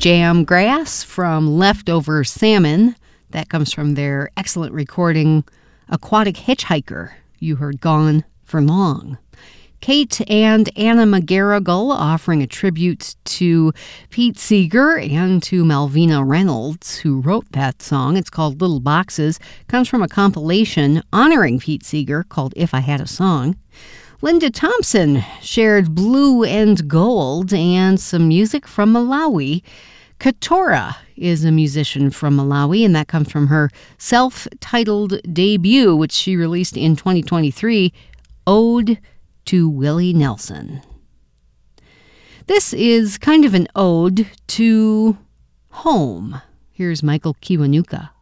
Jam Grass from Leftover Salmon. That comes from their excellent recording, Aquatic Hitchhiker. You heard Gone for Long. Kate and Anna McGarrigle offering a tribute to Pete Seeger and to Malvina Reynolds, who wrote that song. It's called Little Boxes. Comes from a compilation honoring Pete Seeger called If I Had a Song. Linda Thompson shared Blue and Gold and some music from Malawi. Katora is a musician from Malawi, and that comes from her self-titled debut, which she released in 2023, Ode to Willie Nelson. This is kind of an ode to home. Here's Michael Kiwanuka.